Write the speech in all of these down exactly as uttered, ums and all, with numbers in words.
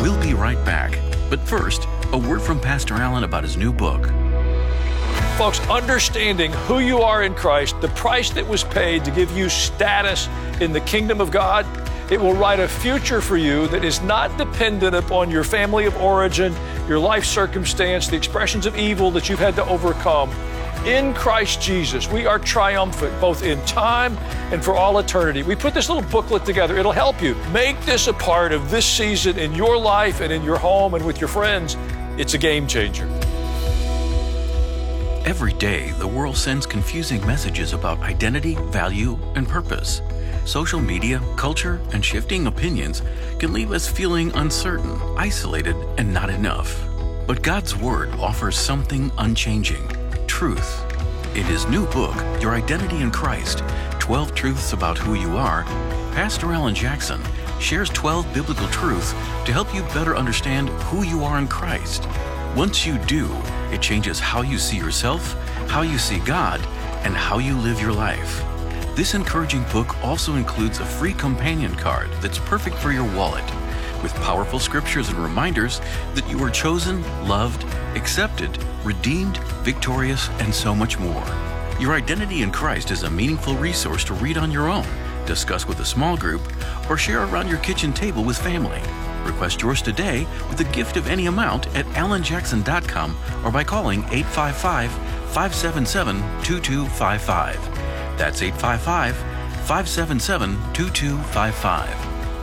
We'll be right back. But first, a word from Pastor Allen about his new book. Folks, understanding who you are in Christ, the price that was paid to give you status in the kingdom of God, it will write a future for you that is not dependent upon your family of origin, your life circumstance, the expressions of evil that you've had to overcome. In Christ Jesus, we are triumphant both in time and for all eternity. We put this little booklet together. It'll help you. Make this a part of this season in your life and in your home and with your friends. It's a game changer. Every day, the world sends confusing messages about identity, value, and purpose. Social media, culture, and shifting opinions can leave us feeling uncertain, isolated, and not enough. But God's Word offers something unchanging: truth. In his new book, Your Identity in Christ, twelve Truths About Who You Are, Pastor Alan Jackson shares twelve biblical truths to help you better understand who you are in Christ. Once you do, it changes how you see yourself, how you see God, and how you live your life. This encouraging book also includes a free companion card that's perfect for your wallet, with powerful scriptures and reminders that you are chosen, loved, accepted, redeemed, victorious, and so much more. Your Identity in Christ is a meaningful resource to read on your own, discuss with a small group, or share around your kitchen table with family. Request yours today with a gift of any amount at alan jackson dot com or by calling eight five five, five seven seven, two two five five. That's eight five five, five seven seven, two two five five.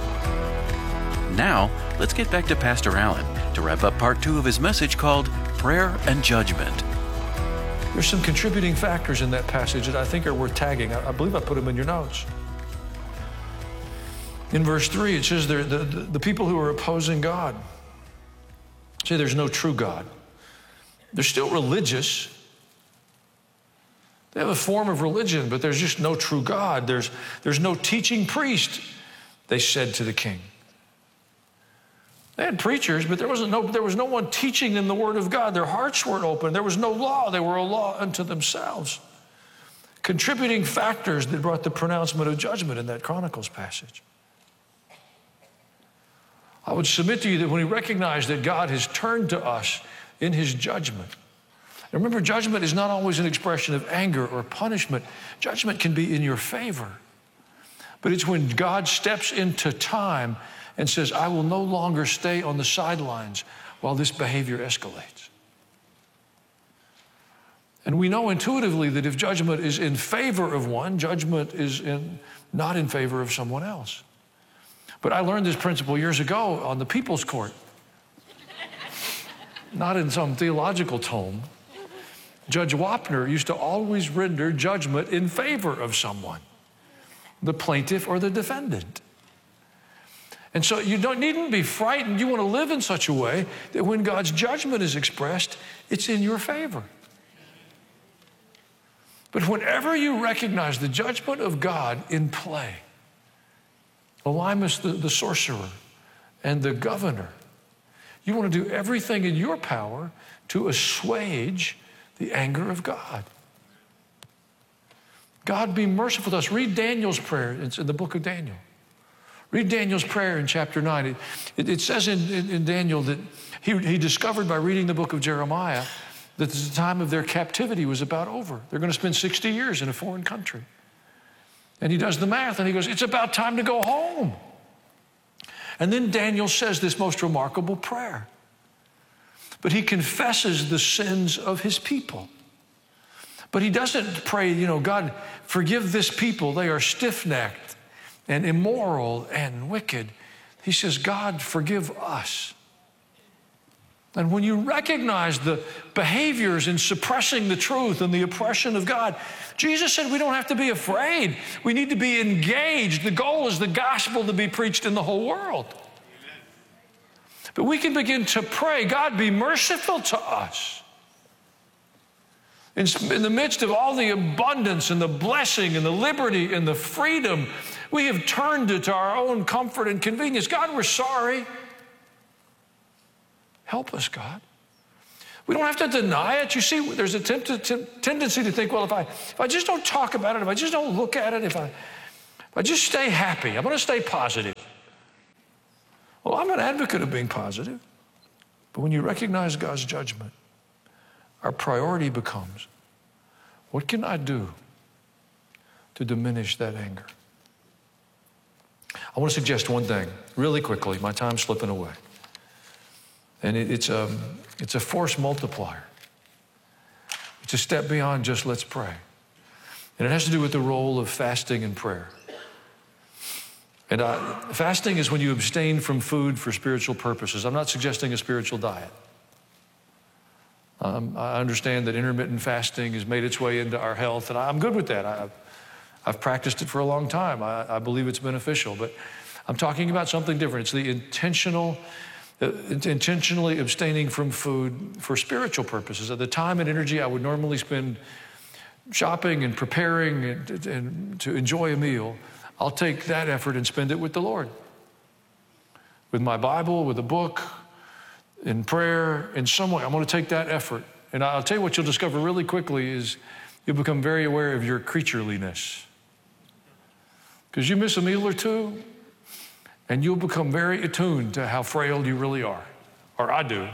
Now, let's get back to Pastor Allen to wrap up part two of his message called Prayer and Judgment. There's some contributing factors in that passage that I think are worth tagging. I, I believe I put them in your notes. In verse three, it says the, the, the people who are opposing God say there's no true God. They're still religious. They have a form of religion, but there's just no true God. There's, there's no teaching priest, they said to the king. They had preachers, but there, wasn't no, there was no one teaching them the word of God. Their hearts weren't open. There was no law. They were a law unto themselves. Contributing factors that brought the pronouncement of judgment in that Chronicles passage. I would submit to you that when we recognize that God has turned to us in his judgment. And remember, judgment is not always an expression of anger or punishment. Judgment can be in your favor. But it's when God steps into time and says, I will no longer stay on the sidelines while this behavior escalates. And we know intuitively that if judgment is in favor of one, judgment is in, not in favor of someone else. But I learned this principle years ago on the People's Court. Not in some theological tome. Judge Wapner used to always render judgment in favor of someone, the plaintiff or the defendant. And so you don't needn't be frightened. You want to live in such a way that when God's judgment is expressed, it's in your favor. But whenever you recognize the judgment of God in play, Elymas the, the sorcerer and the governor, you want to do everything in your power to assuage the anger of God. God, be merciful to us. Read Daniel's prayer. It's in the book of Daniel. Read Daniel's prayer in chapter nine. It, it, it says in, in, in Daniel that he, he discovered by reading the book of Jeremiah that the time of their captivity was about over. They're going to spend sixty years in a foreign country. And he does the math and he goes, it's about time to go home. And then Daniel says this most remarkable prayer. But he confesses the sins of his people. But he doesn't pray, you know, God, forgive this people. They are stiff-necked and immoral and wicked. He says, God, forgive us. And when you recognize the behaviors in suppressing the truth and the oppression of God, Jesus said we don't have to be afraid. We need to be engaged. The goal is the gospel to be preached in the whole world. Amen. But we can begin to pray, God, be merciful to us. In, in the midst of all the abundance and the blessing and the liberty and the freedom, we have turned it to our own comfort and convenience. God, we're sorry. Help us, God. We don't have to deny it. You see, there's a t- t- tendency to think, well, if I, if I just don't talk about it, if I just don't look at it, if I, if I just stay happy, I'm going to stay positive. Well, I'm an advocate of being positive. But when you recognize God's judgment, our priority becomes, what can I do to diminish that anger? I want to suggest one thing really quickly. My time's slipping away. And it, it's, a, it's a force multiplier. It's a step beyond just let's pray. And it has to do with the role of fasting and prayer. And uh, fasting is when you abstain from food for spiritual purposes. I'm not suggesting a spiritual diet. Um, I understand that intermittent fasting has made its way into our health, and I'm good with that. I, I've practiced it for a long time. I, I believe it's beneficial, but I'm talking about something different. It's the intentional, uh, intentionally abstaining from food for spiritual purposes. At the time and energy I would normally spend shopping and preparing and, and to enjoy a meal, I'll take that effort and spend it with the Lord. With my Bible, with a book, in prayer, in some way. I'm going to take that effort. And I'll tell you what you'll discover really quickly is you'll become very aware of your creatureliness. Because you miss a meal or two, and you'll become very attuned to how frail you really are. Or I do.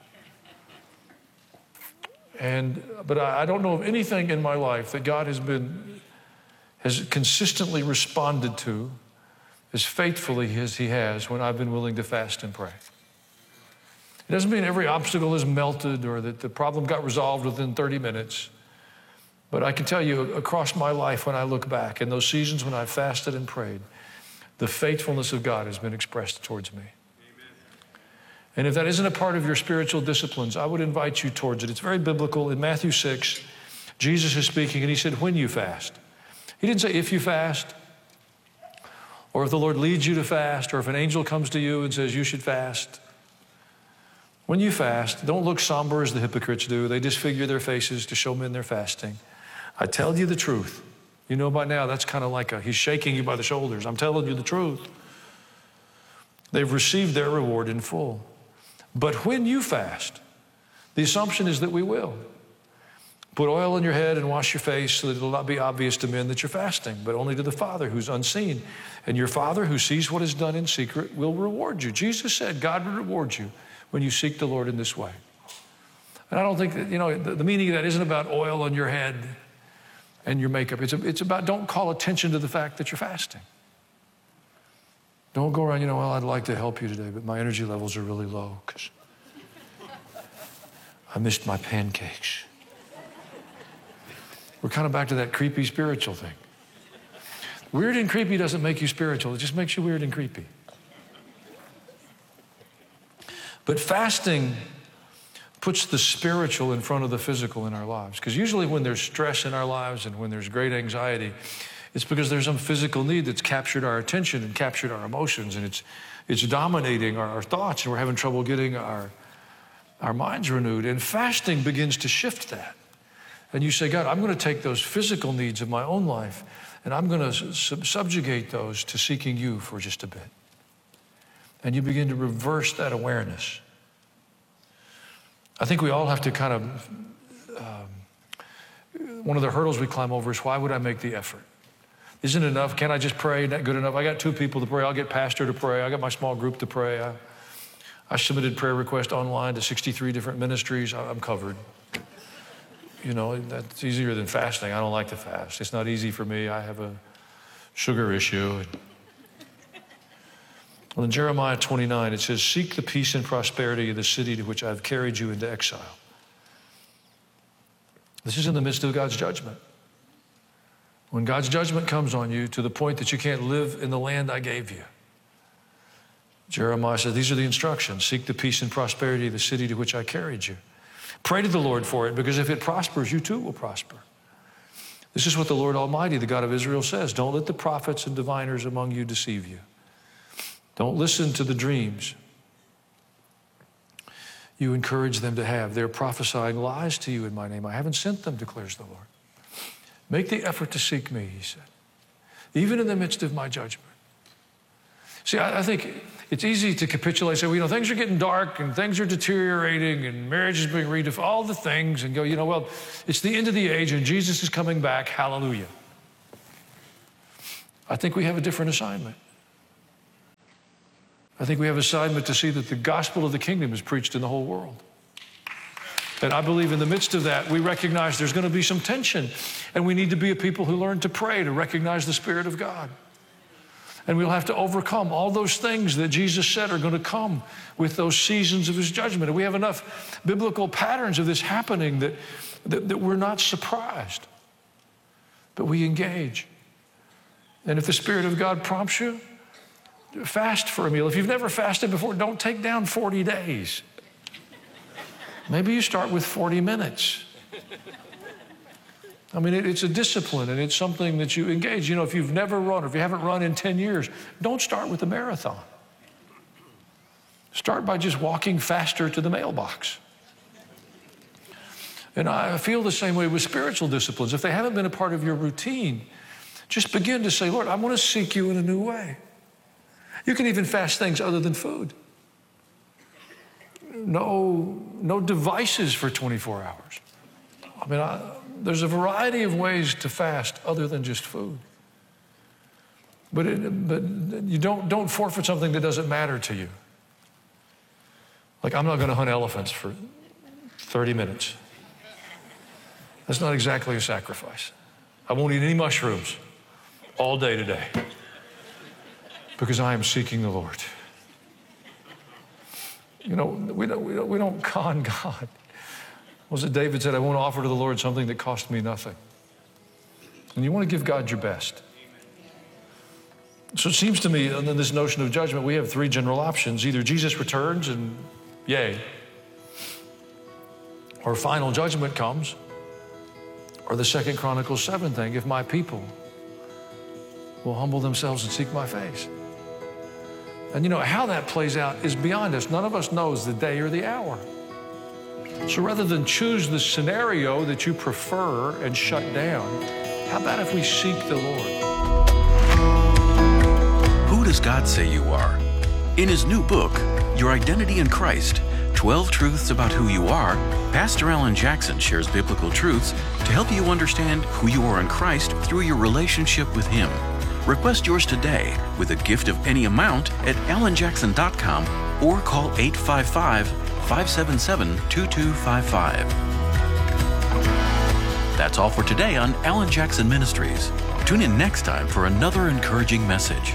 And, but I, I don't know of anything in my life that God has been, has consistently responded to as faithfully as he has when I've been willing to fast and pray. It doesn't mean every obstacle is melted or that the problem got resolved within thirty minutes. But I can tell you across my life when I look back, in those seasons when I fasted and prayed, the faithfulness of God has been expressed towards me. Amen. And if that isn't a part of your spiritual disciplines, I would invite you towards it. It's very biblical. In Matthew six, Jesus is speaking and he said, when you fast. He didn't say if you fast, or if the Lord leads you to fast, or if an angel comes to you and says you should fast. When you fast, don't look somber as the hypocrites do. They disfigure their faces to show men they're fasting. I tell you the truth. You know by now that's kind of like a, he's shaking you by the shoulders. I'm telling you the truth. They've received their reward in full. But when you fast, the assumption is that we will. Put oil on your head and wash your face so that it will not be obvious to men that you're fasting, but only to the Father who's unseen. And your Father who sees what is done in secret will reward you. Jesus said God will reward you when you seek the Lord in this way. And I don't think that, you know, the, the meaning of that isn't about oil on your head and your makeup. It's, a, it's about don't call attention to the fact that you're fasting. Don't go around, you know, well, I'd like to help you today, but my energy levels are really low because I missed my pancakes. We're kind of back to that creepy spiritual thing. Weird and creepy doesn't make you spiritual. It just makes you weird and creepy. But fasting puts the spiritual in front of the physical in our lives. Because usually when there's stress in our lives and when there's great anxiety, it's because there's some physical need that's captured our attention and captured our emotions, and it's, it's dominating our, our thoughts, and we're having trouble getting our, our minds renewed. And fasting begins to shift that. And you say, God, I'm going to take those physical needs of my own life, and I'm going to sub- subjugate those to seeking you for just a bit. And you begin to reverse that awareness. I think we all have to kind of, um, one of the hurdles we climb over is, why would I make the effort? Isn't it enough? Can't I just pray? Not good enough? I got two people to pray. I'll get pastor to pray. I got my small group to pray. I, I submitted prayer requests online to sixty-three different ministries. I, I'm covered. You know, that's easier than fasting. I don't like to fast. It's not easy for me. I have a sugar issue. Well, in Jeremiah twenty-nine, it says, seek the peace and prosperity of the city to which I've carried you into exile. This is in the midst of God's judgment. When God's judgment comes on you to the point that you can't live in the land I gave you. Jeremiah said, these are the instructions. Seek the peace and prosperity of the city to which I carried you. Pray to the Lord for it, because if it prospers, you too will prosper. This is what the Lord Almighty, the God of Israel, says. Don't let the prophets and diviners among you deceive you. Don't listen to the dreams you encourage them to have. They're prophesying lies to you in my name. I haven't sent them, declares the Lord. Make the effort to seek me, he said, even in the midst of my judgment. See, I, I think it's easy to capitulate, say, well, you know, things are getting dark and things are deteriorating and marriage is being redefined, all the things, and go, you know, well, it's the end of the age and Jesus is coming back, hallelujah. I think we have a different assignment. I think we have assignment to see that the gospel of the kingdom is preached in the whole world. And I believe in the midst of that, we recognize there's going to be some tension, and we need to be a people who learn to pray, to recognize the Spirit of God. And we'll have to overcome all those things that Jesus said are going to come with those seasons of his judgment. And we have enough biblical patterns of this happening that, that, that we're not surprised, but we engage. And if the Spirit of God prompts you, fast for a meal. If you've never fasted before, don't take down forty days. Maybe you start with forty minutes. I mean, it, it's a discipline, and it's something that you engage. You know, if you've never run, or if you haven't run in ten years, don't start with a marathon. Start by just walking faster to the mailbox. And I feel the same way with spiritual disciplines. If they haven't been a part of your routine, just begin to say, Lord, I want to seek you in a new way. You can even fast things other than food. No, no devices for twenty-four hours. I mean, I, there's a variety of ways to fast other than just food. But, it, but you don't, don't forfeit something that doesn't matter to you. Like, I'm not going to hunt elephants for thirty minutes. That's not exactly a sacrifice. I won't eat any mushrooms all day today because I am seeking the Lord. You know, we don't, we don't, we don't con God. Was it David said, I won't offer to the Lord something that cost me nothing. And you want to give God your best. So it seems to me, in this notion of judgment, we have three general options. Either Jesus returns and yay, or final judgment comes, or the Second Chronicles seven thing, if my people will humble themselves and seek my face. And you know, how that plays out is beyond us. None of us knows the day or the hour. So rather than choose the scenario that you prefer and shut down, how about if we seek the Lord? Who does God say you are? In his new book, Your Identity in Christ, twelve Truths About Who You Are, Pastor Alan Jackson shares biblical truths to help you understand who you are in Christ through your relationship with him. Request yours today with a gift of any amount at alan jackson dot com or call eight five five, five seven seven, two two five five. That's all for today on Alan Jackson Ministries. Tune in next time for another encouraging message.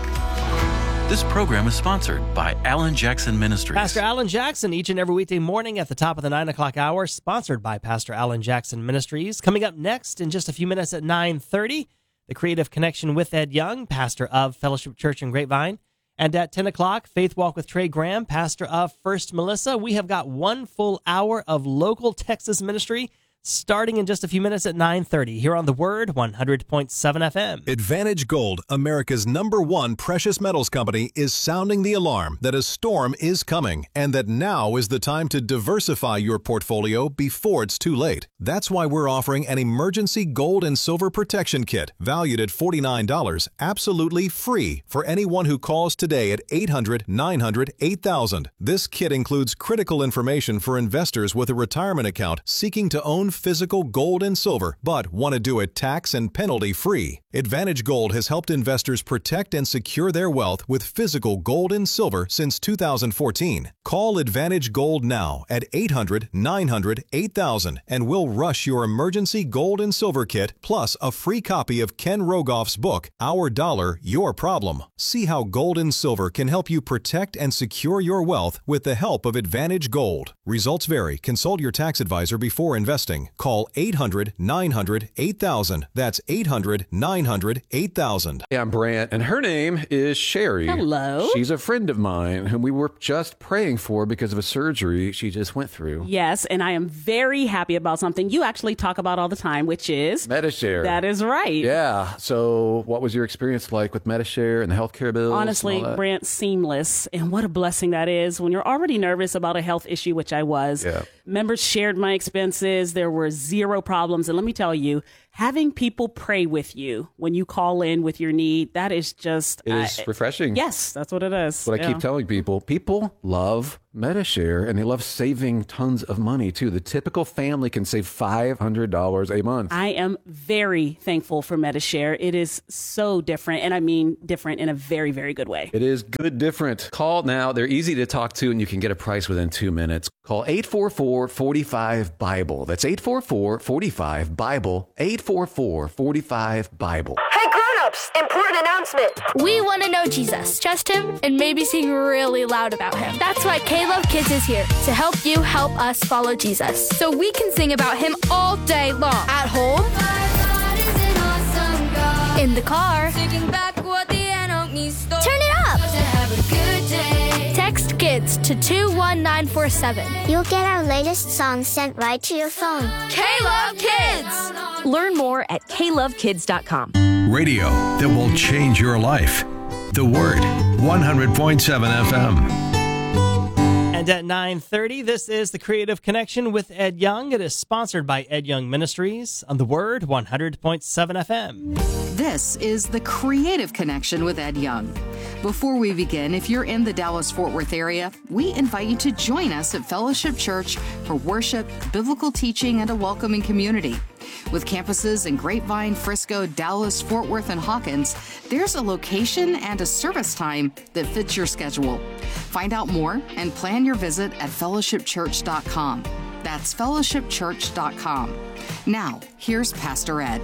This program is sponsored by Alan Jackson Ministries. Pastor Alan Jackson, each and every weekday morning at the top of the nine o'clock hour, sponsored by Pastor Alan Jackson Ministries. Coming up next in just a few minutes at nine thirty, The Creative Connection with Ed Young, pastor of Fellowship Church in Grapevine. And at ten o'clock, Faith Walk with Trey Graham, pastor of First Melissa. We have got one full hour of local Texas ministry starting in just a few minutes at nine thirty here on The Word, one hundred point seven F M. Advantage Gold, America's number one precious metals company, is sounding the alarm that a storm is coming and that now is the time to diversify your portfolio before it's too late. That's why we're offering an emergency gold and silver protection kit valued at forty-nine dollars, absolutely free for anyone who calls today at eight hundred, nine hundred, eight thousand. This kit includes critical information for investors with a retirement account seeking to own physical gold and silver, but want to do it tax and penalty free. Advantage Gold has helped investors protect and secure their wealth with physical gold and silver since two thousand fourteen. Call Advantage Gold now at eight hundred, nine hundred, eight thousand and we'll rush your emergency gold and silver kit plus a free copy of Ken Rogoff's book, Our Dollar, Your Problem. See how gold and silver can help you protect and secure your wealth with the help of Advantage Gold. Results vary. Consult your tax advisor before investing. Call eight hundred, nine hundred, eight thousand. That's eight hundred, nine hundred, eight thousand. Hey, I'm Brant, and her name is Sherry. Hello. She's a friend of mine whom we were just praying for because of a surgery she just went through. Yes, and I am very happy about something you actually talk about all the time, which is Medi-Share. That is right. Yeah. So what was your experience like with Medi-Share and the healthcare bills? Honestly, Brant, seamless. And what a blessing that is when you're already nervous about a health issue, which I was. Yeah. Members shared my expenses. There were zero problems. And let me tell you, having people pray with you when you call in with your need, that is just... It is uh, refreshing. Yes, that's what it is. That's what I yeah. keep telling people. People love Medi-Share, and they love saving tons of money, too. The typical family can save five hundred dollars a month. I am very thankful for Medi-Share. It is so different, and I mean different in a very, very good way. It is good different. Call now. They're easy to talk to, and you can get a price within two minutes. Call eight four four, four five, Bible. That's eight four four, four five, Bible. eight four four, four five, Bible. Hey, grown-ups! Important announcement! We want to know Jesus, trust him, and maybe sing really loud about him. That's why K-Love Kids is here, to help you help us follow Jesus. So we can sing about him all day long. At home, in the car, turn it up! Text KIDS to two one nine four seven. You'll get our latest songs sent right to your phone. K-Love Kids! Learn more at K love kids dot com. Radio that will change your life. The Word, one hundred point seven F M. And at nine thirty, this is The Creative Connection with Ed Young. It is sponsored by Ed Young Ministries on The Word, one hundred point seven F M. This is The Creative Connection with Ed Young. Before we begin, if you're in the Dallas-Fort Worth area, we invite you to join us at Fellowship Church for worship, biblical teaching, and a welcoming community. With campuses in Grapevine, Frisco, Dallas, Fort Worth, and Hawkins, there's a location and a service time that fits your schedule. Find out more and plan your visit at fellowship church dot com. That's fellowship church dot com. Now, here's Pastor Ed.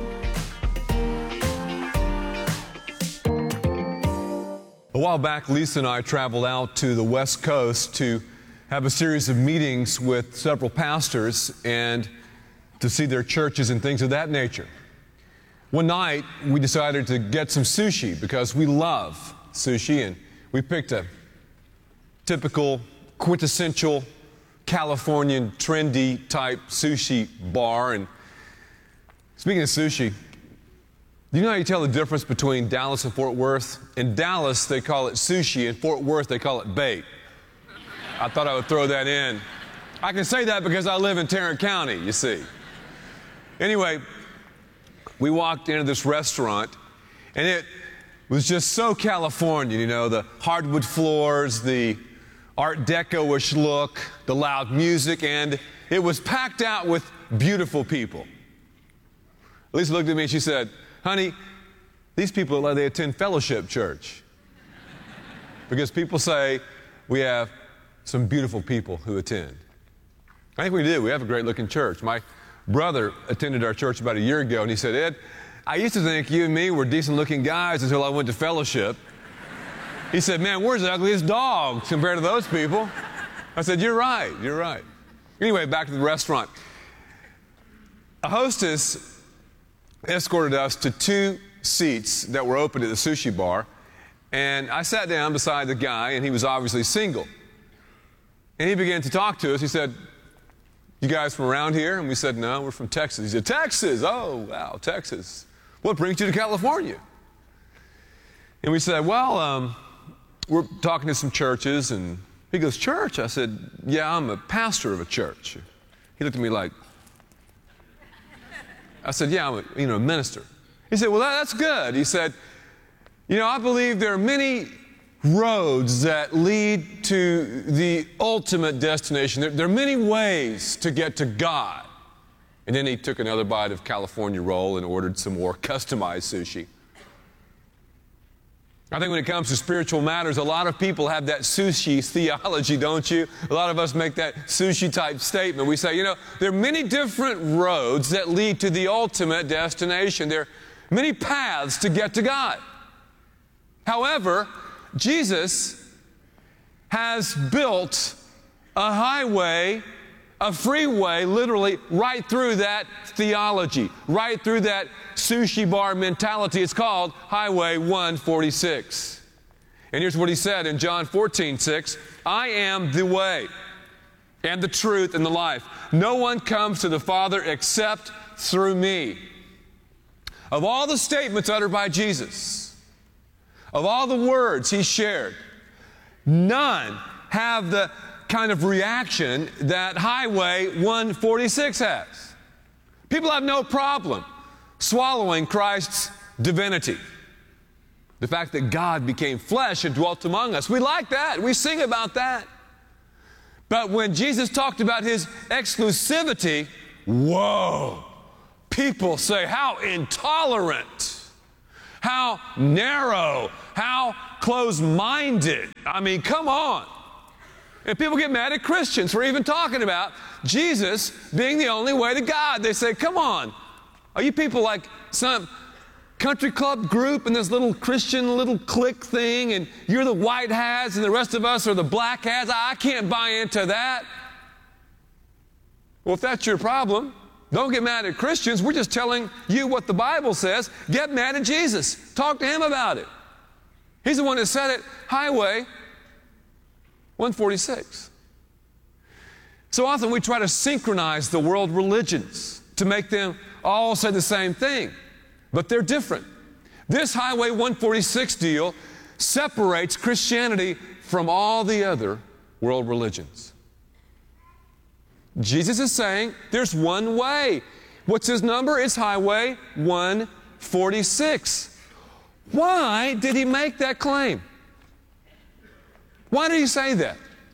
A while back, Lisa and I traveled out to the West Coast to have a series of meetings with several pastors and to see their churches and things of that nature. One night, we decided to get some sushi because we love sushi, and we picked a typical, quintessential, Californian, trendy type sushi bar. And speaking of sushi, do you know how you tell the difference between Dallas and Fort Worth? In Dallas, they call it sushi. In Fort Worth, they call it bait. I thought I would throw that in. I can say that because I live in Tarrant County, you see. Anyway, we walked into this restaurant, and it was just so Californian, you know, the hardwood floors, the Art Deco-ish look, the loud music, and it was packed out with beautiful people. Lisa looked at me and she said, honey, these people look like they attend Fellowship Church. Because people say we have some beautiful people who attend. I think we do. We have a great-looking church. My brother attended our church about a year ago, and he said, Ed, I used to think you and me were decent-looking guys until I went to Fellowship. He said, man, we're the ugliest dogs compared to those people. I said, you're right, you're right. Anyway, back to the restaurant. A hostess escorted us to two seats that were open at the sushi bar, and I sat down beside the guy, and he was obviously single. And he began to talk to us. He said, you guys from around here? And we said, no, we're from Texas. He said, Texas? Oh, wow, Texas. What brings you to California? And we said, well, um, we're talking to some churches. And he goes, church? I said, yeah, I'm a pastor of a church. He looked at me like, I said, yeah, I'm a, you know, a minister. He said, well, that, that's good. He said, you know, I believe there are many roads that lead to the ultimate destination. There, there are many ways to get to God. And then he took another bite of California roll and ordered some more customized sushi. I think when it comes to spiritual matters, a lot of people have that sushi theology, don't you? A lot of us make that sushi-type statement. We say, you know, there are many different roads that lead to the ultimate destination. There are many paths to get to God. However, Jesus has built a highway, a freeway, literally, right through that theology, right through that sushi bar mentality. It's called Highway one forty-six. And here's what he said in John fourteen six, I am the way and the truth and the life. No one comes to the Father except through me. Of all the statements uttered by Jesus, of all the words he shared, none have the kind of reaction that Highway one forty-six has. People have no problem swallowing Christ's divinity. The fact that God became flesh and dwelt among us. We like that. We sing about that. But when Jesus talked about his exclusivity, whoa, people say, how intolerant, how narrow, how closed-minded. I mean, come on. And people get mad at Christians for even talking about Jesus being the only way to God. They say, come on, are you people like some country club group and this little Christian little clique thing, and you're the white hats and the rest of us are the black hats? I can't buy into that. Well, if that's your problem, don't get mad at Christians. We're just telling you what the Bible says. Get mad at Jesus. Talk to him about it. He's the one that said it, Highway one forty-six. So often we try to synchronize the world religions to make them all say the same thing. But they're different. This Highway one forty-six deal separates Christianity from all the other world religions. Jesus is saying there's one way. What's his number? It's Highway one forty-six. Why did he make that claim? Why did he say that?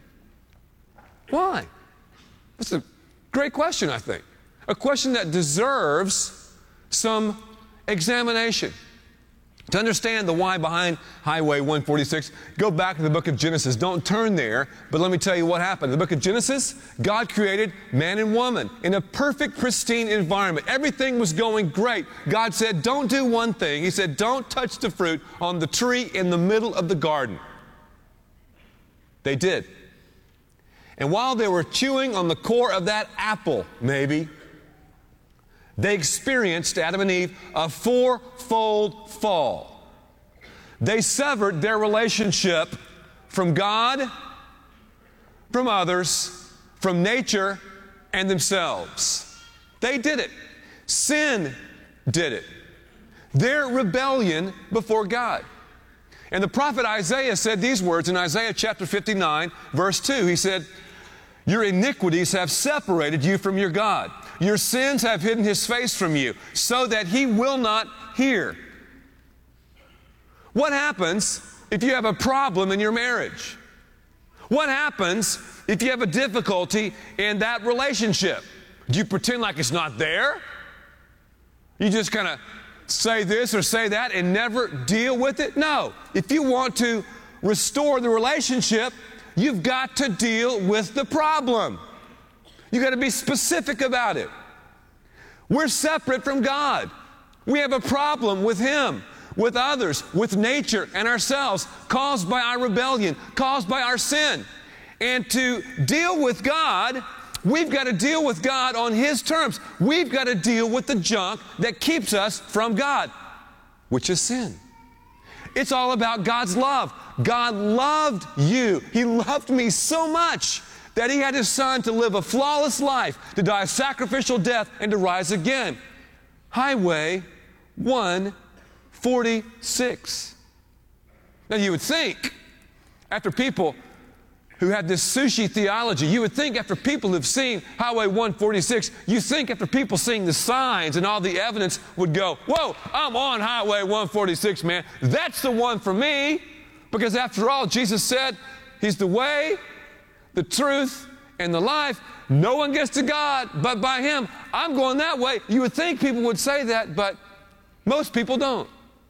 Why? That's a great question, I think. A question that deserves some examination. To understand the why behind Highway one forty-six, go back to the book of Genesis. Don't turn there, but let me tell you what happened. In the book of Genesis, God created man and woman in a perfect, pristine environment. Everything was going great. God said, don't do one thing. He said, don't touch the fruit on the tree in the middle of the garden. They did. And while they were chewing on the core of that apple, maybe, they experienced, Adam and Eve, a fourfold fall. They severed their relationship from God, from others, from nature, and themselves. They did it. Sin did it. Their rebellion before God. And the prophet Isaiah said these words in Isaiah chapter fifty-nine, verse two. He said, your iniquities have separated you from your God. Your sins have hidden his face from you, so that he will not hear. What happens if you have a problem in your marriage? What happens if you have a difficulty in that relationship? Do you pretend like it's not there? You just kind of say this or say that and never deal with it? No. If you want to restore the relationship, you've got to deal with the problem. You've got to be specific about it. We're separate from God. We have a problem with him, with others, with nature and ourselves, caused by our rebellion, caused by our sin. And to deal with God, we've got to deal with God on his terms. We've got to deal with the junk that keeps us from God, which is sin. It's all about God's love. God loved you. He loved me so much that he had his son to live a flawless life, to die a sacrificial death, and to rise again. Highway one forty-six. Now you would think, after people who had this sushi theology, you would think after people who've seen Highway one forty-six, you think after people seeing the signs and all the evidence would go, whoa, I'm on Highway one forty-six, man. That's the one for me. Because after all, Jesus said he's the way, the truth, and the life. No one gets to God but by him. I'm going that way. You would think people would say that, but most people don't.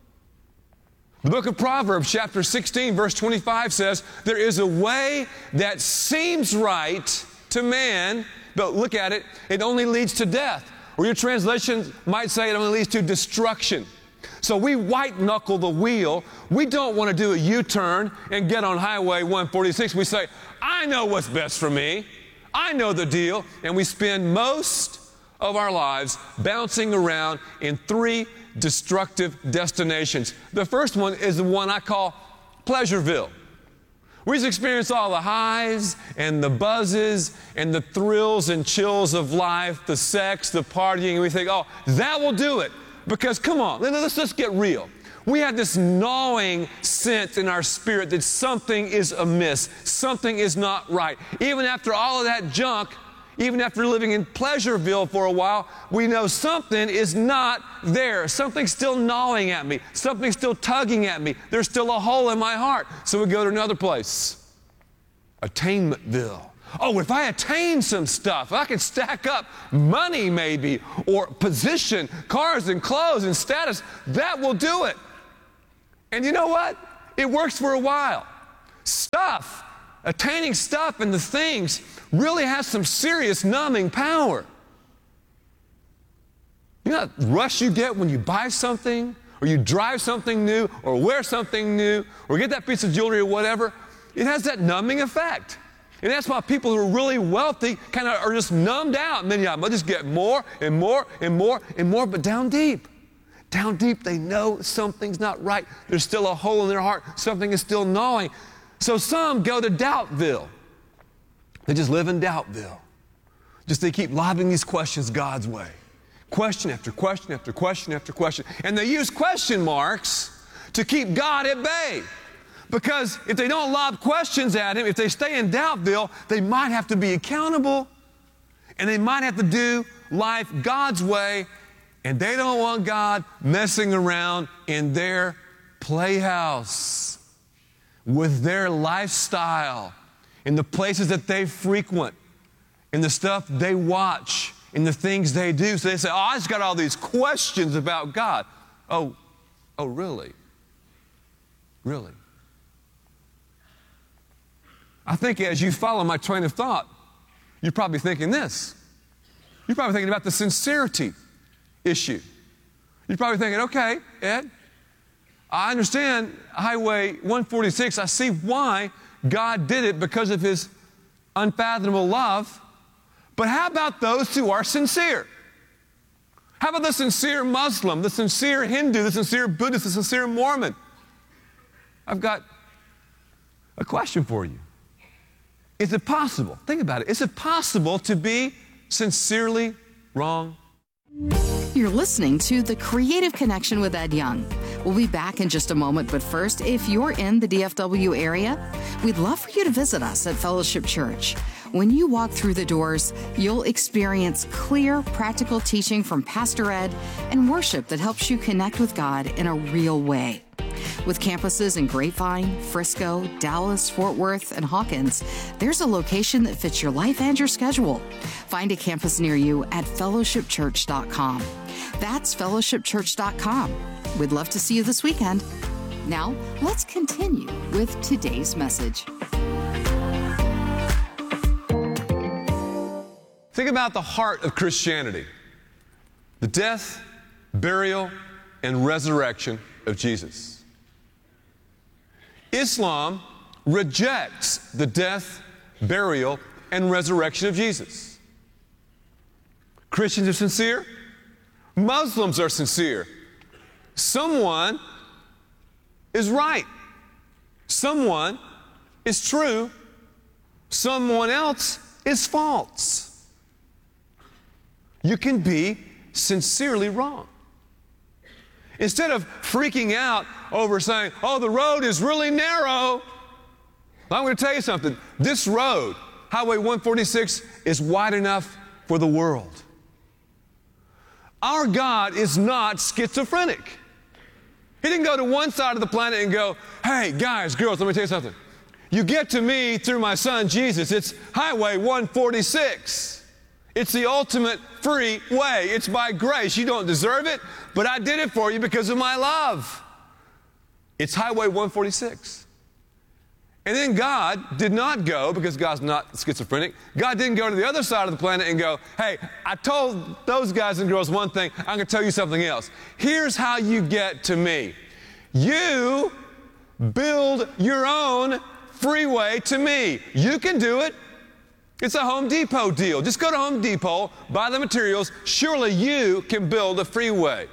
The book of Proverbs, chapter sixteen, verse twenty-five says, there is a way that seems right to man, but look at it, it only leads to death. Or your translation might say it only leads to destruction. So we white-knuckle the wheel. We don't want to do a U-turn and get on Highway one forty-six. We say, I know what's best for me. I know the deal. And we spend most of our lives bouncing around in three destructive destinations. The first one is the one I call Pleasureville. We just experience all the highs and the buzzes and the thrills and chills of life, the sex, the partying, and we think, oh, that will do it. Because, come on, let's just get real. We have this gnawing sense in our spirit that something is amiss, something is not right. Even after all of that junk even after living in Pleasureville for a while, we know something is not there. Something's still gnawing at me. Something's still tugging at me. There's still a hole in my heart. So we go to another place, Attainmentville. Oh, if I attain some stuff, I can stack up money maybe, or position, cars and clothes and status, that will do it. And you know what? It works for a while. Stuff, attaining stuff and the things really has some serious numbing power. You know that rush you get when you buy something, or you drive something new, or wear something new, or get that piece of jewelry or whatever? It has that numbing effect. And that's why people who are really wealthy kind of are just numbed out. Many of them just get more and more and more and more, but down deep. Down deep, they know something's not right. There's still a hole in their heart. Something is still gnawing. So some go to Doubtville. They just live in Doubtville. Just they keep lobbing these questions God's way. Question after question after question after question. And they use question marks to keep God at bay. Because if they don't lob questions at Him, if they stay in Doubtville, they might have to be accountable. And they might have to do life God's way. And they don't want God messing around in their playhouse, with their lifestyle, in the places that they frequent, in the stuff they watch, in the things they do. So they say, oh, I just got all these questions about God. Oh, oh, really? Really? I think as you follow my train of thought, you're probably thinking this. You're probably thinking about the sincerity issue. You're probably thinking, okay, Ed, I understand Highway one forty-six. I see why God did it, because of His unfathomable love. But how about those who are sincere? How about the sincere Muslim, the sincere Hindu, the sincere Buddhist, the sincere Mormon? I've got a question for you. Is it possible? Think about it. Is it possible to be sincerely wrong? You're listening to The Creative Connection with Ed Young. We'll be back in just a moment, but first, if you're in the D F W area, we'd love for you to visit us at Fellowship Church. When you walk through the doors, you'll experience clear, practical teaching from Pastor Ed and worship that helps you connect with God in a real way. With campuses in Grapevine, Frisco, Dallas, Fort Worth, and Hawkins, there's a location that fits your life and your schedule. Find a campus near you at fellowship church dot com. That's fellowship church dot com. We'd love to see you this weekend. Now, let's continue with today's message. Think about the heart of Christianity: the death, burial, and resurrection of Jesus. Islam rejects the death, burial, and resurrection of Jesus. Christians are sincere. Muslims are sincere. Someone is right. Someone is true. Someone else is false. You can be sincerely wrong. Instead of freaking out over saying, oh, the road is really narrow, I'm going to tell you something. This road, Highway one forty-six, is wide enough for the world. Our God is not schizophrenic. He didn't go to one side of the planet and go, hey, guys, girls, let me tell you something. You get to me through my son, Jesus. It's Highway one forty-six. It's the ultimate free way. It's by grace. You don't deserve it, but I did it for you because of my love. It's Highway one forty-six. And then God did not go, because God's not schizophrenic, God didn't go to the other side of the planet and go, hey, I told those guys and girls one thing, I'm going to tell you something else. Here's how you get to me. You build your own freeway to me. You can do it. It's a Home Depot deal. Just go to Home Depot, buy the materials. Surely you can build a freeway.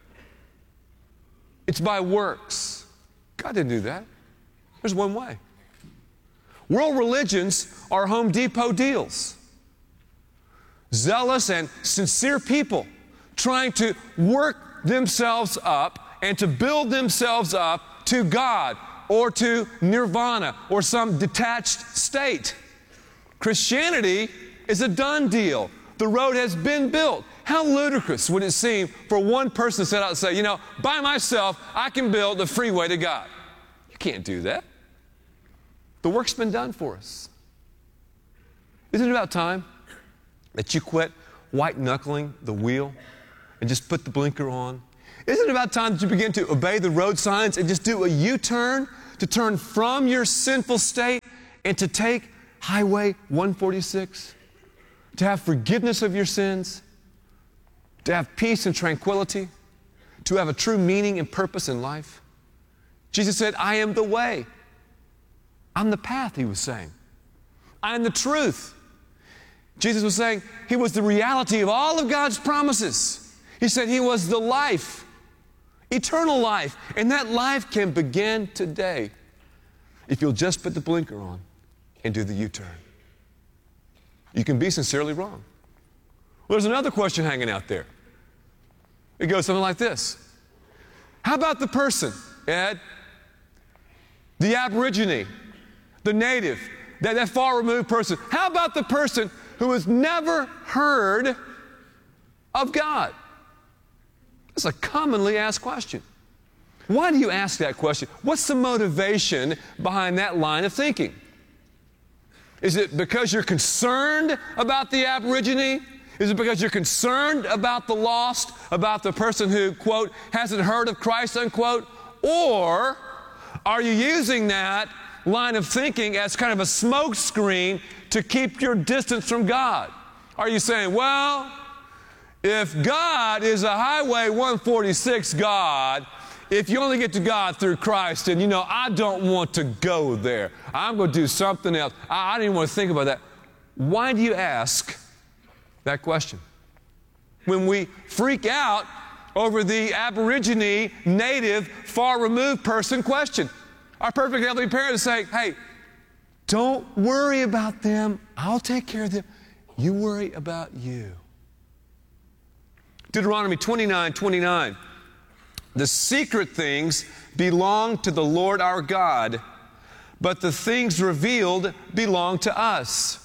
It's by works. God didn't do that. There's one way. World religions are Home Depot deals. Zealous and sincere people trying to work themselves up and to build themselves up to God or to nirvana or some detached state. Christianity is a done deal. The road has been built. How ludicrous would it seem for one person to set out and say, you know, by myself, I can build the freeway to God. You can't do that. The work's been done for us. Isn't it about time that you quit white-knuckling the wheel and just put the blinker on? Isn't it about time that you begin to obey the road signs and just do a U-turn to turn from your sinful state and to take Highway one forty-six, to have forgiveness of your sins, to have peace and tranquility, to have a true meaning and purpose in life? Jesus said, I am the way. I'm the path, he was saying. I am the truth. Jesus was saying he was the reality of all of God's promises. He said he was the life, eternal life, and that life can begin today if you'll just put the blinker on and do the U-turn. You can be sincerely wrong. Well, there's another question hanging out there. It goes something like this. How about the person, Ed, the Aborigine, the native, that, that far-removed person? How about the person who has never heard of God? It's a commonly asked question. Why do you ask that question? What's the motivation behind that line of thinking? Is it because you're concerned about the Aborigine? Is it because you're concerned about the lost, about the person who, quote, hasn't heard of Christ, unquote? Or are you using that line of thinking as kind of a smoke screen to keep your distance from God? Are you saying, well, if God is a Highway one forty-six God, if you only get to God through Christ, and you know, I don't want to go there. I'm going to do something else. I, I didn't want to think about that. Why do you ask that question? When we freak out over the Aborigine, native, far-removed person question, our perfect heavenly parents say, hey, don't worry about them. I'll take care of them. You worry about you. Deuteronomy twenty-nine twenty-nine. The secret things belong to the Lord our God, but the things revealed belong to us.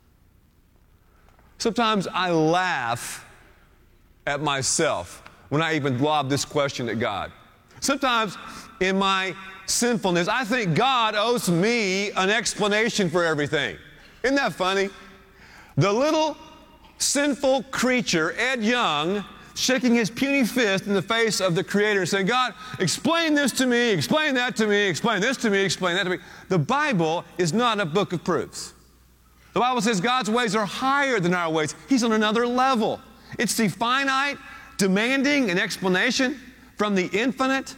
Sometimes I laugh at myself when I even lob this question at God. Sometimes in my sinfulness, I think God owes me an explanation for everything. Isn't that funny? The little sinful creature, Ed Young, shaking his puny fist in the face of the Creator and saying, God, explain this to me, explain that to me, explain this to me, explain that to me. The Bible is not a book of proofs. The Bible says God's ways are higher than our ways. He's on another level. It's the finite, demanding an explanation from the infinite.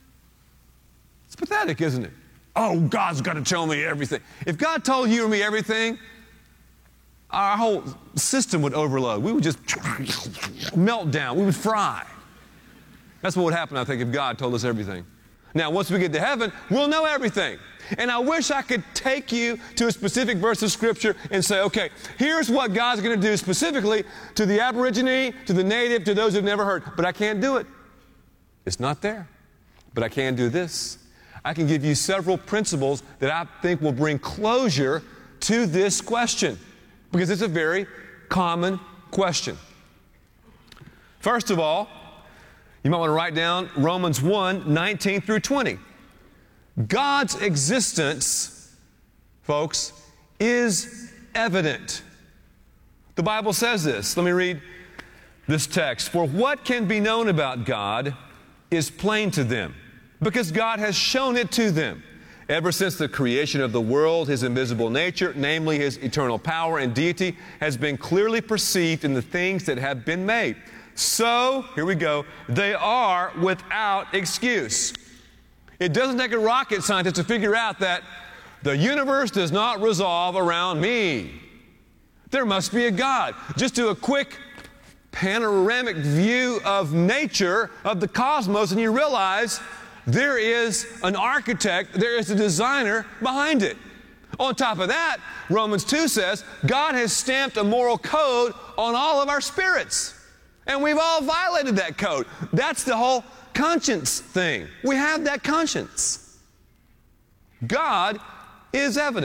It's pathetic, isn't it? Oh, God's got to tell me everything. If God told you or me everything, our whole system would overload. We would just melt down. We would fry. That's what would happen, I think, if God told us everything. Now, once we get to heaven, we'll know everything. And I wish I could take you to a specific verse of Scripture and say, okay, here's what God's going to do specifically to the Aborigine, to the native, to those who've never heard. But I can't do it. It's not there. But I can do this. I can give you several principles that I think will bring closure to this question, because it's a very common question. First of all, you might want to write down Romans one, nineteen through twenty. God's existence, folks, is evident. The Bible says this. Let me read this text. For what can be known about God is plain to them, because God has shown it to them. Ever since the creation of the world, His invisible nature, namely His eternal power and deity, has been clearly perceived in the things that have been made. So, here we go, they are without excuse. It doesn't take a rocket scientist to figure out that the universe does not revolve around me. There must be a God. Just do a quick panoramic view of nature, of the cosmos, and you realize there is an architect, there is a designer behind it. On top of that, Romans two says, God has stamped a moral code on all of our spirits. And we've all violated that code. That's the whole conscience thing. We have that conscience. God is evident. Here's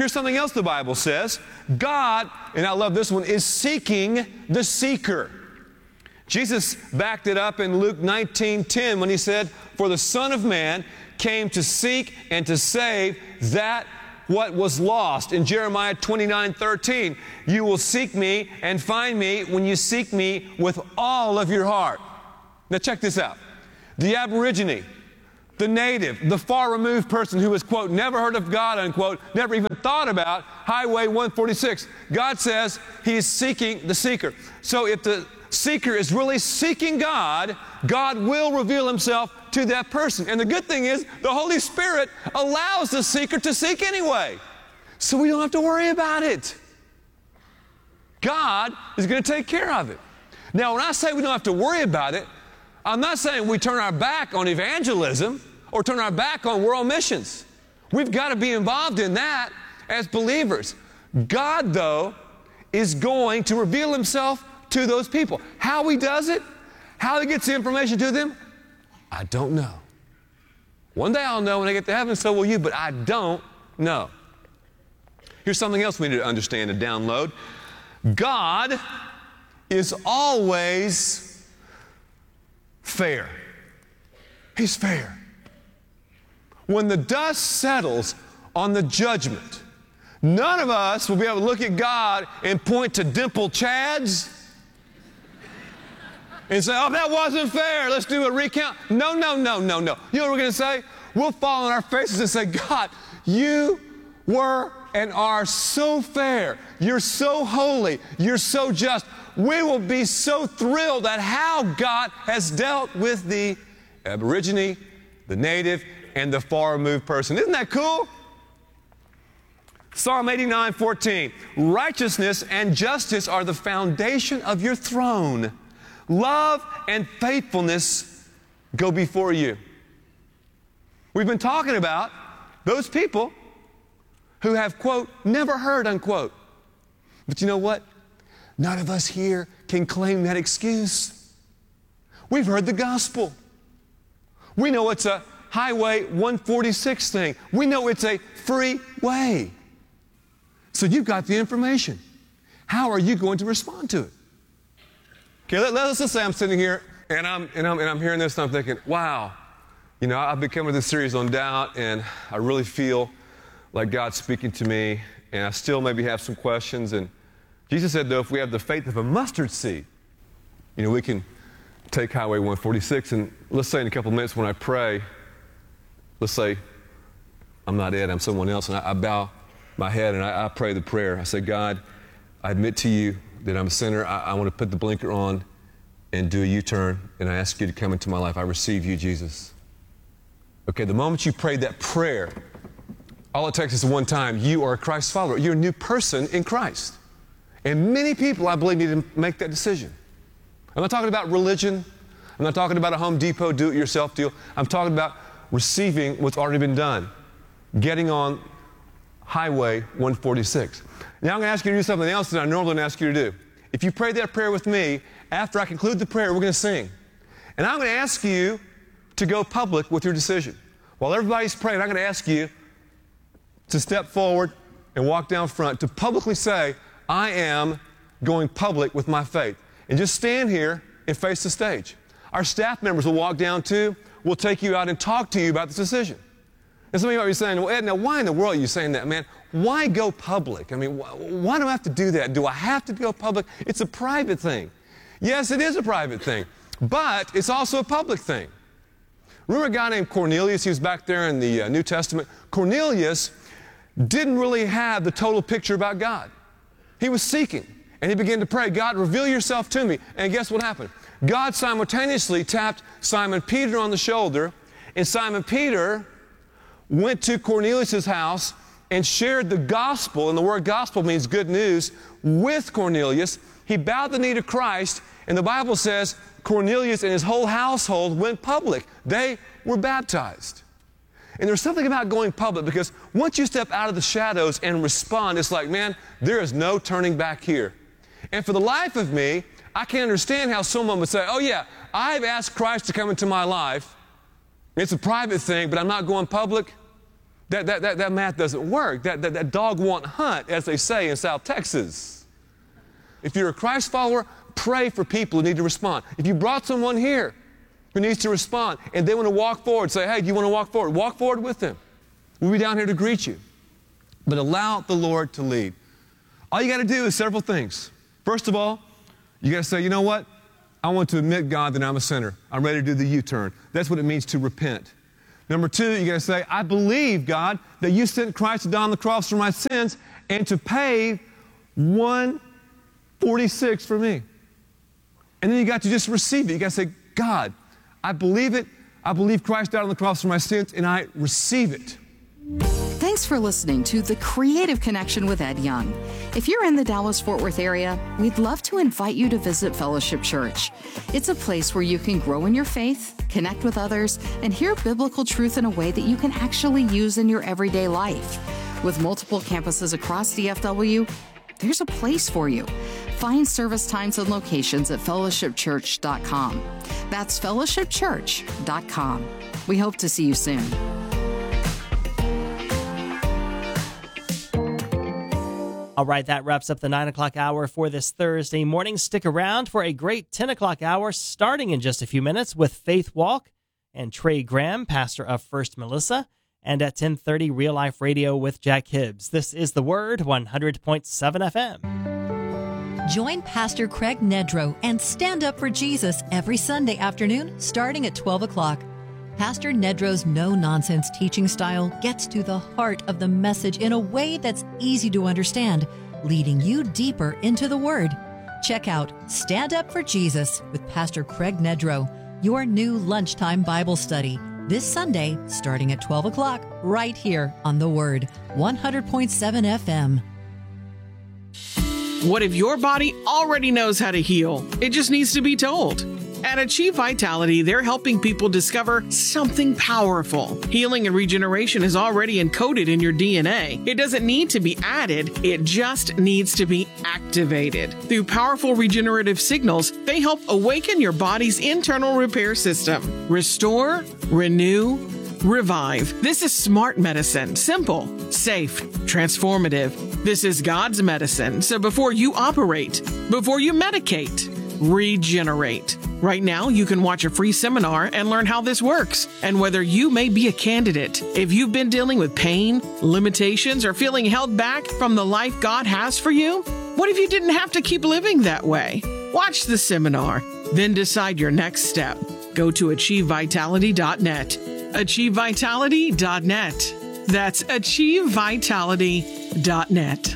Here's something else the Bible says. God, and I love this one, is seeking the seeker. Jesus backed it up in Luke nineteen ten when he said, "For the Son of Man came to seek and to save that what was lost." In Jeremiah twenty-nine thirteen, "You will seek me and find me when you seek me with all of your heart." Now check this out. The Aborigine, the native, the far-removed person who has, quote, never heard of God, unquote, never even thought about Highway one forty-six. God says He is seeking the seeker. So if the seeker is really seeking God, God will reveal Himself to that person. And the good thing is, the Holy Spirit allows the seeker to seek anyway. So we don't have to worry about it. God is going to take care of it. Now, when I say we don't have to worry about it, I'm not saying we turn our back on evangelism or turn our back on world missions. We've got to be involved in that as believers. God, though, is going to reveal Himself to those people. How He does it, how He gets the information to them, I don't know. One day I'll know when I get to heaven, so will you, but I don't know. Here's something else we need to understand and download. God is always fair. He's fair. When the dust settles on the judgment, none of us will be able to look at God and point to dimpled Chads and say, "Oh, that wasn't fair. Let's do a recount." No, no, no, no, no. You know what we're going to say? We'll fall on our faces and say, "God, you were and are so fair. You're so holy. You're so just." We will be so thrilled at how God has dealt with the Aborigine, the native, and the far-removed person. Isn't that cool? Psalm eighty-nine fourteen, "Righteousness and justice are the foundation of your throne. Love and faithfulness go before you." We've been talking about those people who have, quote, never heard, unquote. But you know what? None of us here can claim that excuse. We've heard the gospel. We know it's a Highway one forty-six thing. We know it's a free way. So you've got the information. How are you going to respond to it? Okay, let, let's just say I'm sitting here and I'm, and, I'm, and I'm hearing this and I'm thinking, wow, you know, I've been coming to this series on doubt and I really feel like God's speaking to me and I still maybe have some questions. And Jesus said, though, if we have the faith of a mustard seed, you know, we can take Highway one forty-six and let's say in a couple of minutes when I pray, let's say I'm not Ed, I'm someone else, and I, I bow my head and I, I pray the prayer. I say, "God, I admit to you that I'm a sinner. I, I want to put the blinker on and do a U-turn, and I ask you to come into my life. I receive you, Jesus." Okay, the moment you prayed that prayer, all it takes is one time. You are a Christ follower. You're a new person in Christ. And many people, I believe, need to make that decision. I'm not talking about religion. I'm not talking about a Home Depot do-it-yourself deal. I'm talking about receiving what's already been done, getting on Highway one forty-six. Now I'm going to ask you to do something else that I normally don't ask you to do. If you pray that prayer with me, after I conclude the prayer, we're going to sing. And I'm going to ask you to go public with your decision. While everybody's praying, I'm going to ask you to step forward and walk down front to publicly say, "I am going public with my faith." And just stand here and face the stage. Our staff members will walk down too. We'll take you out and talk to you about this decision. And some of you might be saying, "Well, Ed, now why in the world are you saying that, man? Why go public? I mean, wh- why do I have to do that? Do I have to go public? It's a private thing." Yes, it is a private thing, but it's also a public thing. Remember a guy named Cornelius? He was back there in the uh, New Testament. Cornelius didn't really have the total picture about God. He was seeking, and he began to pray, "God, reveal yourself to me." And guess what happened? God simultaneously tapped Simon Peter on the shoulder, and Simon Peter went to Cornelius' house and shared the gospel, and the word gospel means good news, with Cornelius. He bowed the knee to Christ, and the Bible says Cornelius and his whole household went public. They were baptized. And there's something about going public, because once you step out of the shadows and respond, it's like, man, there is no turning back here. And for the life of me, I can't understand how someone would say, "Oh yeah, I've asked Christ to come into my life. It's a private thing, but I'm not going public." That, that, that, that math doesn't work. That, that, that dog won't hunt, as they say in South Texas. If you're a Christ follower, pray for people who need to respond. If you brought someone here who needs to respond and they want to walk forward, say, hey, do you want to walk forward? Walk forward with them. We'll be down here to greet you. But allow the Lord to lead. All you got to do is several things. First of all, you got to say, you know what? I want to admit, God, that I'm a sinner. I'm ready to do the U-turn. That's what it means to repent. Number two, you got to say, I believe, God, that you sent Christ to die on the cross for my sins and to pay one forty-six for me. And then you got to just receive it. You got to say, God, I believe it. I believe Christ died on the cross for my sins, and I receive it. Thanks for listening to The Creative Connection with Ed Young. If you're in the Dallas-Fort Worth area, we'd love to invite you to visit Fellowship Church. It's a place where you can grow in your faith, connect with others, and hear biblical truth in a way that you can actually use in your everyday life. With multiple campuses across D F W, there's a place for you. Find service times and locations at fellowship church dot com. That's fellowship church dot com. We hope to see you soon. All right, that wraps up the nine o'clock hour for this Thursday morning. Stick around for a great ten o'clock hour starting in just a few minutes with Faith Walk and Trey Graham, pastor of First Melissa, and at ten thirty, Real Life Radio with Jack Hibbs. This is The Word, one hundred point seven F M. Join Pastor Craig Nedrow and Stand Up for Jesus every Sunday afternoon starting at twelve o'clock. Pastor Nedrow's no-nonsense teaching style gets to the heart of the message in a way that's easy to understand, leading you deeper into the Word. Check out Stand Up for Jesus with Pastor Craig Nedrow, your new lunchtime Bible study, this Sunday starting at twelve o'clock, right here on The Word, one hundred point seven F M. What if your body already knows how to heal? It just needs to be told. At Achieve Vitality, they're helping people discover something powerful. Healing and regeneration is already encoded in your D N A. It doesn't need to be added, it just needs to be activated. Through powerful regenerative signals, they help awaken your body's internal repair system. Restore, renew, revive. This is smart medicine. Simple, safe, transformative. This is God's medicine. So before you operate, before you medicate, regenerate. Right now, you can watch a free seminar and learn how this works and whether you may be a candidate. If you've been dealing with pain, limitations, or feeling held back from the life God has for you, what if you didn't have to keep living that way? Watch the seminar, then decide your next step. Go to achieve vitality dot net. achieve vitality dot net. That's achieve vitality dot net.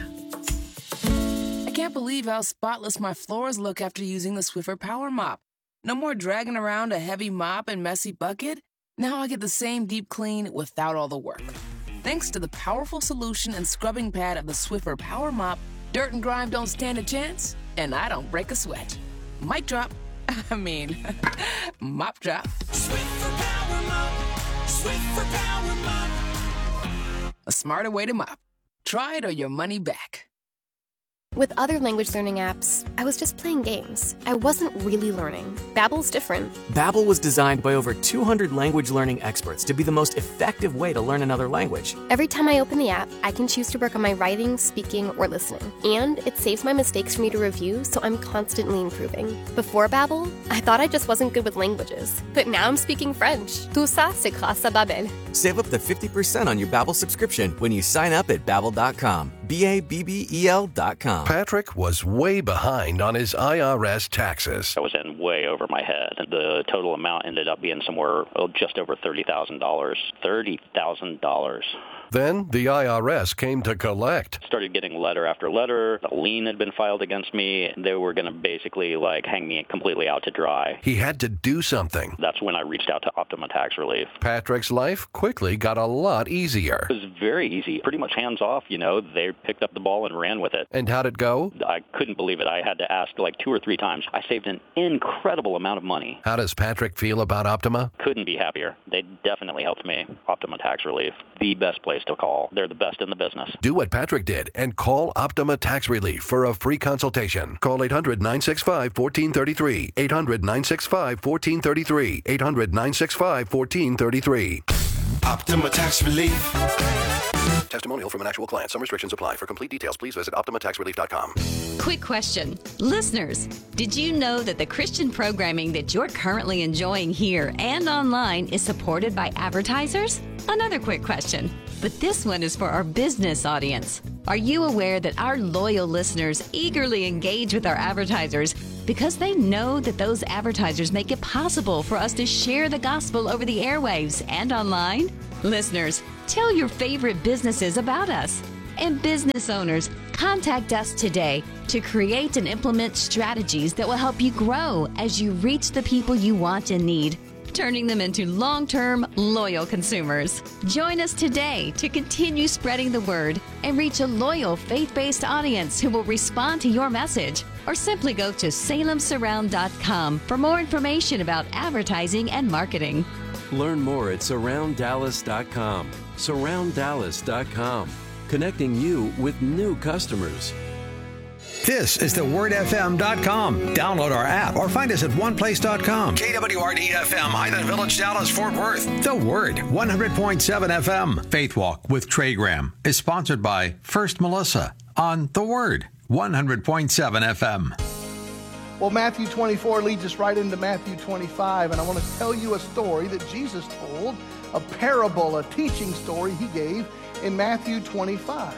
I can't believe how spotless my floors look after using the Swiffer Power Mop. No more dragging around a heavy mop and messy bucket. Now I get the same deep clean without all the work. Thanks to the powerful solution and scrubbing pad of the Swiffer Power Mop, dirt and grime don't stand a chance, and I don't break a sweat. Mic drop. I mean, mop drop. Swiffer Power Mop. Swiffer Power Mop. A smarter way to mop. Try it or your money back. With other language learning apps, I was just playing games. I wasn't really learning. Babbel's different. Babbel was designed by over two hundred language learning experts to be the most effective way to learn another language. Every time I open the app, I can choose to work on my writing, speaking, or listening. And it saves my mistakes for me to review, so I'm constantly improving. Before Babbel, I thought I just wasn't good with languages. But now I'm speaking French. Tout ça, c'est grâce à Babbel. Save up to fifty percent on your Babbel subscription when you sign up at babbel dot com. B A B B E L dot com. Patrick was way behind on his I R S taxes. I was in way over my head. The total amount ended up being somewhere oh, just over thirty thousand dollars. thirty thousand dollars. Then the I R S came to collect. Started getting letter after letter. A lien had been filed against me. They were going to basically like hang me completely out to dry. He had to do something. That's when I reached out to Optima Tax Relief. Patrick's life quickly got a lot easier. It was very easy. Pretty much hands off, you know. They picked up the ball and ran with it. And how'd it go? I couldn't believe it. I had to ask like two or three times. I saved an incredible amount of money. How does Patrick feel about Optima? Couldn't be happier. They definitely helped me. Optima Tax Relief, the best place to call. They're the best in the business. Do what Patrick did and call Optima Tax Relief for a free consultation. Call eight hundred, nine six five, one four three three. eight hundred, nine six five, one four three three. eight hundred, nine six five, one four three three. Optima Tax Relief. Testimonial from an actual client. Some restrictions apply. For complete details, please visit optima tax relief dot com. Quick question. Listeners, did you know that the Christian programming that you're currently enjoying here and online is supported by advertisers? Another quick question, but this one is for our business audience. Are you aware that our loyal listeners eagerly engage with our advertisers because they know that those advertisers make it possible for us to share the gospel over the airwaves and online? Listeners, tell your favorite businesses about us. And business owners, contact us today to create and implement strategies that will help you grow as you reach the people you want and need, turning them into long-term, loyal consumers. Join us today to continue spreading the word and reach a loyal, faith-based audience who will respond to your message. Or simply go to salem surround dot com for more information about advertising and marketing. Learn more at surround dallas dot com. surround dallas dot com, connecting you with new customers. This is the word f m dot com. Download our app or find us at one place dot com. K W R D F M, Highland Village, Dallas, Fort Worth. The Word, one hundred point seven F M. Faith Walk with Trey Graham is sponsored by First Melissa on The Word, one hundred point seven F M. Well, Matthew twenty-four leads us right into Matthew twenty-five, and I want to tell you a story that Jesus told, a parable, a teaching story he gave in Matthew twenty-five.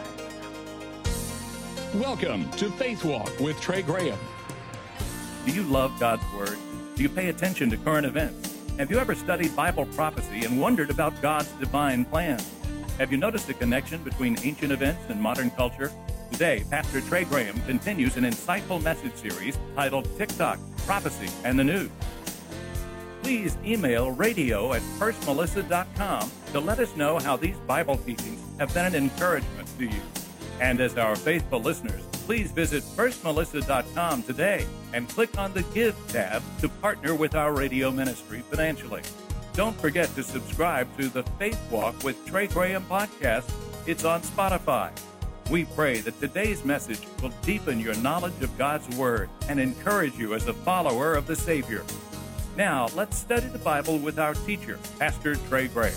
Welcome to Faith Walk with Trey Graham. Do you love God's Word? Do you pay attention to current events? Have you ever studied Bible prophecy and wondered about God's divine plan? Have you noticed a connection between ancient events and modern culture? Today, Pastor Trey Graham continues an insightful message series titled TikTok, Prophecy, and the News. Please email radio at first melissa dot com to let us know how these Bible teachings have been an encouragement to you. And as our faithful listeners, please visit first melissa dot com today and click on the Give tab to partner with our radio ministry financially. Don't forget to subscribe to the Faith Walk with Trey Graham podcast. It's on Spotify. We pray that today's message will deepen your knowledge of God's Word and encourage you as a follower of the Savior. Now, let's study the Bible with our teacher, Pastor Trey Graham.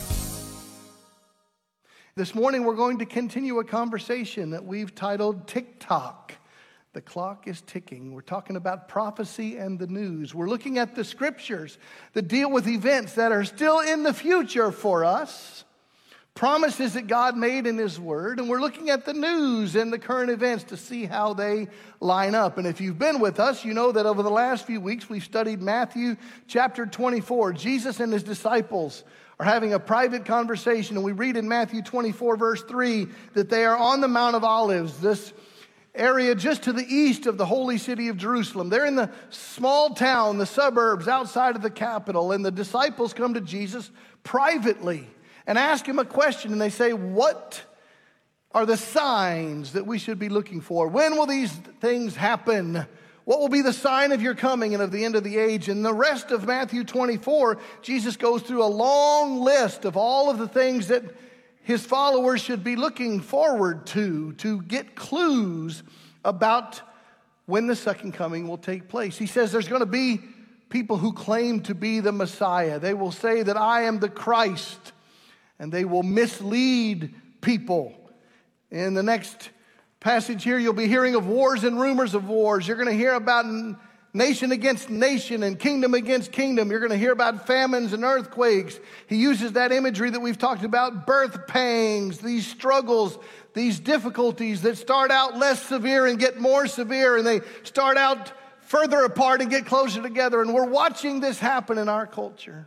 This morning, we're going to continue a conversation that we've titled TikTok. The clock is ticking. We're talking about prophecy and the news. We're looking at the scriptures that deal with events that are still in the future for us, promises that God made in His Word, and we're looking at the news and the current events to see how they line up. And if you've been with us, you know that over the last few weeks, we've studied Matthew chapter twenty-four. Jesus and His disciples are having a private conversation, and we read in Matthew twenty-four, verse three, that they are on the Mount of Olives, this area just to the east of the holy city of Jerusalem. They're in the small town, the suburbs outside of the capital, and the disciples come to Jesus privately and ask Him a question, and they say, what are the signs that we should be looking for? When will these things happen? What will be the sign of your coming and of the end of the age? And the rest of Matthew twenty-four, Jesus goes through a long list of all of the things that His followers should be looking forward to, to get clues about when the second coming will take place. He says there's going to be people who claim to be the Messiah. They will say that I am the Christ, and they will mislead people. In the next passage here, you'll be hearing of wars and rumors of wars. You're going to hear about nation against nation and kingdom against kingdom. You're going to hear about famines and earthquakes. He uses that imagery that we've talked about, birth pangs, these struggles, these difficulties that start out less severe and get more severe, and they start out further apart and get closer together. And we're watching this happen in our culture.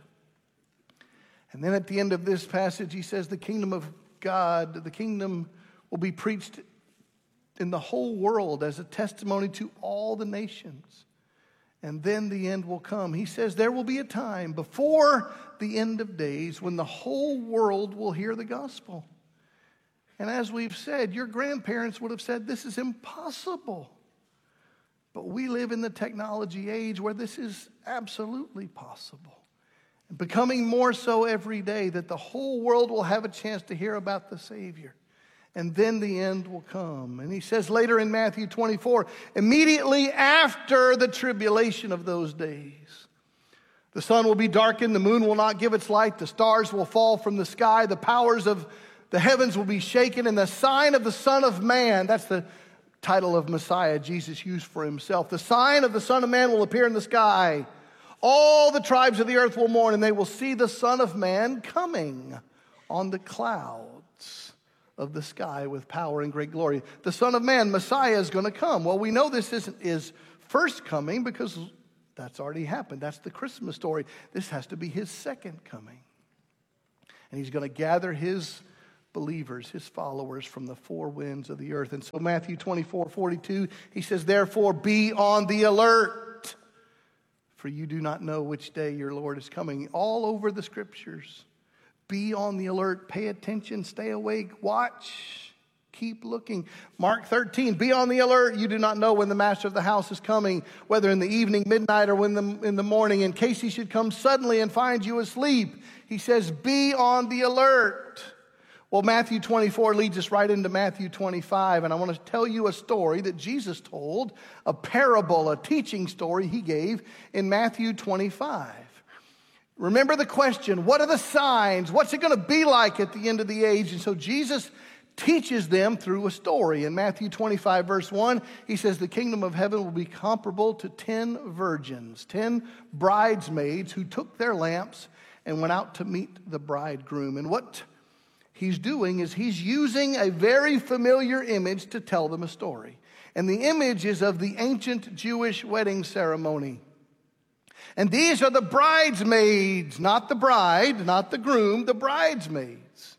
And then at the end of this passage, he says the kingdom of God, the kingdom will be preached in the whole world as a testimony to all the nations. And then the end will come. He says there will be a time before the end of days when the whole world will hear the gospel. And as we've said, your grandparents would have said this is impossible. But we live in the technology age where this is absolutely possible. And becoming more so every day, that the whole world will have a chance to hear about the Savior. And then the end will come. And he says later in Matthew twenty-four, immediately after the tribulation of those days, The sun will be darkened, the moon will not give its light, the stars will fall from the sky, the powers of the heavens will be shaken, and the sign of the Son of Man, that's the title of Messiah Jesus used for himself, the sign of the Son of Man will appear in the sky. All the tribes of the earth will mourn, and they will see the Son of Man coming on the clouds of the sky with power and great glory. The Son of Man, Messiah, is going to come. Well, we know this isn't his first coming because that's already happened. That's the Christmas story. This has to be his second coming. And he's going to gather his believers, his followers from the four winds of the earth. And so Matthew twenty-four forty-two, he says, therefore be on the alert, for you do not know which day your Lord is coming. All over the scriptures. Be on the alert, pay attention, stay awake, watch. Keep looking. Mark thirteen, be on the alert. You do not know when the master of the house is coming, whether in the evening, midnight, or when the, in the morning, in case he should come suddenly and find you asleep. He says, be on the alert. Well, Matthew twenty-four leads us right into Matthew twenty-five, and I want to tell you a story that Jesus told, a parable, a teaching story he gave in Matthew twenty-five. Remember the question, what are the signs? What's it going to be like at the end of the age? And so Jesus teaches them through a story. In Matthew twenty-five, verse one, he says, the kingdom of heaven will be comparable to ten virgins, ten bridesmaids who took their lamps and went out to meet the bridegroom. And what he's doing is he's using a very familiar image to tell them a story. And the image is of the ancient Jewish wedding ceremony. And these are the bridesmaids, not the bride, not the groom, the bridesmaids.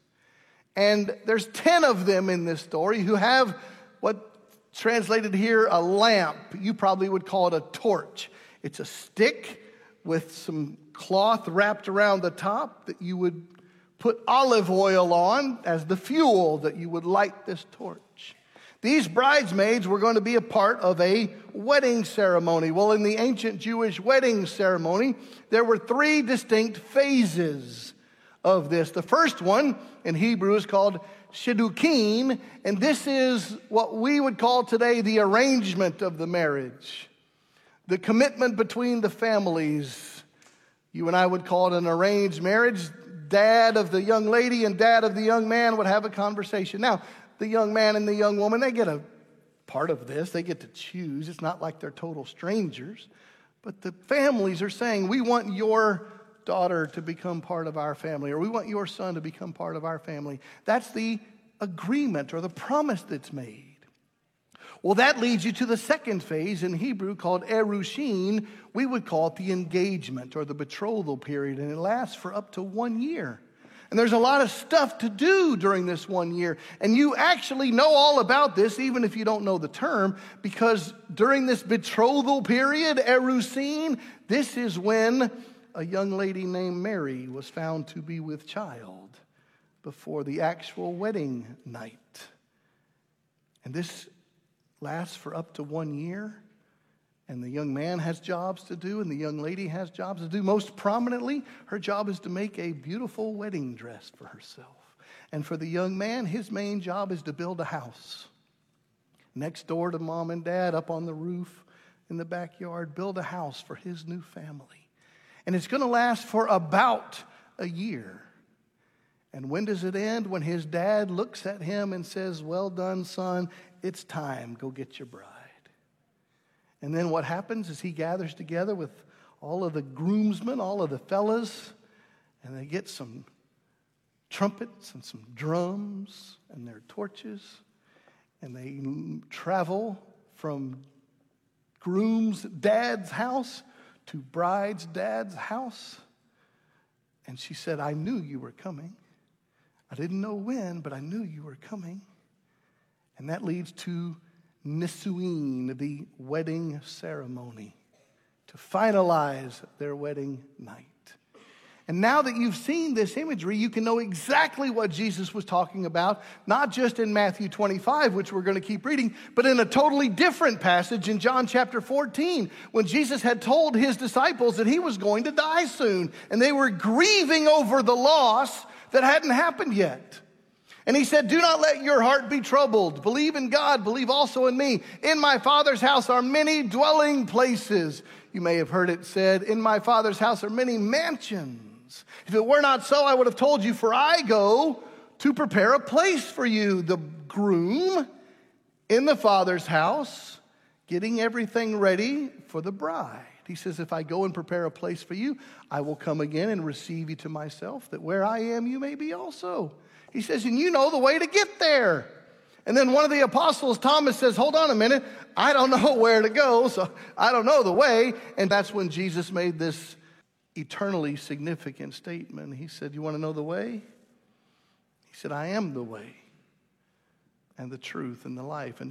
And there's ten of them in this story who have what translated here a lamp. You probably would call it a torch. It's a stick with some cloth wrapped around the top that you would put olive oil on as the fuel that you would light this torch. These bridesmaids were going to be a part of a wedding ceremony. Well, in the ancient Jewish wedding ceremony, there were three distinct phases of this. The first one in Hebrew is called shidduchin, and this is what we would call today the arrangement of the marriage, the commitment between the families. You and I would call it an arranged marriage. Dad of the young lady and dad of the young man would have a conversation. Now, the young man and the young woman, they get a part of this. They get to choose. It's not like they're total strangers. But the families are saying, we want your daughter to become part of our family, or we want your son to become part of our family. That's the agreement or the promise that's made. Well, that leads you to the second phase in Hebrew called erushin. We would call it the engagement or the betrothal period, and it lasts for up to one year. And there's a lot of stuff to do during this one year. And you actually know all about this, even if you don't know the term, because during this betrothal period, erushin, this is when a young lady named Mary was found to be with child before the actual wedding night. And this lasts for up to one year. And the young man has jobs to do, and the young lady has jobs to do. Most prominently, her job is to make a beautiful wedding dress for herself. And for the young man, his main job is to build a house. Next door to mom and dad, up on the roof in the backyard, build a house for his new family. And it's going to last for about a year. And when does it end? When his dad looks at him and says, well done, son, it's time, go get your bride. And then what happens is he gathers together with all of the groomsmen, all of the fellas, and they get some trumpets and some drums and their torches, and they travel from groom's dad's house to bride's dad's house. And she said, I knew you were coming. I didn't know when, but I knew you were coming. And that leads to Nisuin, the wedding ceremony, to finalize their wedding night. And now that you've seen this imagery, you can know exactly what Jesus was talking about, not just in Matthew twenty-five, which we're going to keep reading, but in a totally different passage in John chapter fourteen, when Jesus had told his disciples that he was going to die soon, and they were grieving over the loss that hadn't happened yet. And he said, do not let your heart be troubled. Believe in God, believe also in me. In my Father's house are many dwelling places. You may have heard it said, in my Father's house are many mansions. If it were not so, I would have told you, for I go to prepare a place for you. The groom in the Father's house, getting everything ready for the bride. He says, if I go and prepare a place for you, I will come again and receive you to myself, that where I am, you may be also. He says, and you know the way to get there. And then one of the apostles, Thomas, says, hold on a minute. I don't know where to go, so I don't know the way. And that's when Jesus made this eternally significant statement. He said, you want to know the way? He said, I am the way and the truth and the life. And